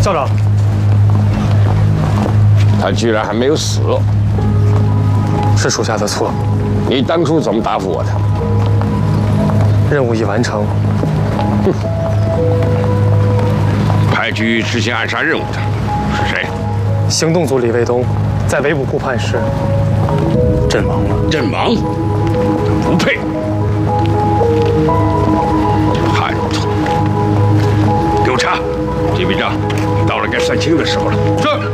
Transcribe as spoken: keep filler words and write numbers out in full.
校长， 他居然还没有死， 是属下的错。 你当初怎么答复我的？ 任务已完成。 哼！派去执行暗杀任务的是谁？ 行动组李卫东在围捕顾盼时阵亡了。 阵亡？不配！叛徒！给我查！这笔账到了该算清的时候了。 是。